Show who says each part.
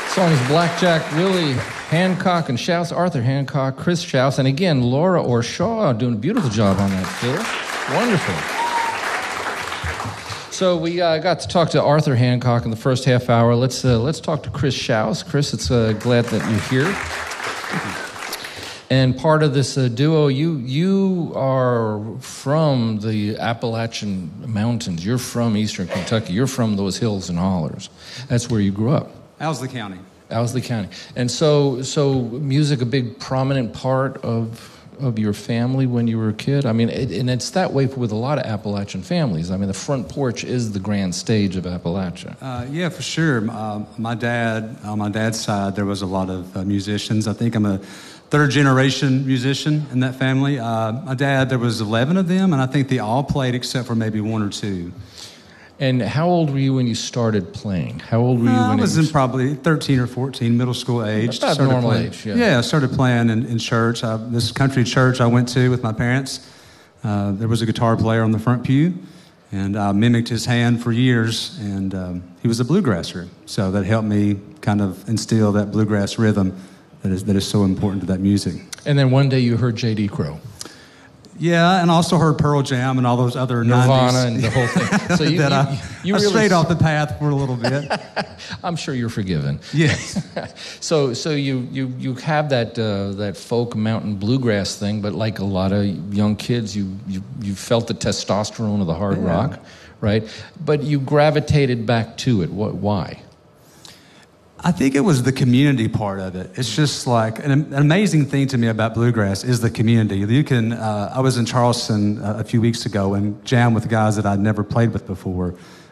Speaker 1: Song is Blackjack, Willie Hancock and Schaus, Arthur Hancock, Chris Schaus, and again, Laura Orshaw doing a beautiful job on that fiddle. Wonderful. So we got to talk to Arthur Hancock in the first half hour. Let's talk to Chris Schaus. Chris, it's glad that you're here. And part of this duo, you are from the Appalachian Mountains. You're from Eastern Kentucky. You're from those hills and hollers. That's where you grew up.
Speaker 2: Owsley County.
Speaker 1: Owsley County. And so music a big prominent part of your family when you were a kid? I mean, and it's that way with a lot of Appalachian families. I mean, the front porch is the grand stage of Appalachia.
Speaker 2: Yeah, for sure. My dad, on my dad's side, there was a lot of musicians. I think I'm a third-generation musician in that family. My dad, there was 11 of them, and I think they all played except for maybe one or two.
Speaker 1: And how old were you when you started playing? How old were you when
Speaker 2: I was in probably 13 or 14, middle school age.
Speaker 1: About normal age, yeah.
Speaker 2: Yeah, I started playing in church. This country church I went to with my parents, there was a guitar player on the front pew, and I mimicked his hand for years, and he was a bluegrasser. So that helped me kind of instill that bluegrass rhythm that is so important to that music.
Speaker 1: And then one day you heard J.D. Crowe.
Speaker 2: Yeah, and also heard Pearl Jam and all those other
Speaker 1: Nirvana
Speaker 2: 90s.
Speaker 1: and the whole thing. So you
Speaker 2: I
Speaker 1: really
Speaker 2: strayed off the path for a little bit.
Speaker 1: I'm sure you're forgiven.
Speaker 2: Yes.
Speaker 1: So you have that folk mountain bluegrass thing, but like a lot of young kids, you felt the testosterone of the hard rock, right? But you gravitated back to it. Why?
Speaker 2: I think it was the community part of it. It's just like an amazing thing to me about bluegrass is the community. You can. I was in Charleston a few weeks ago and jammed with guys that I'd never played with before,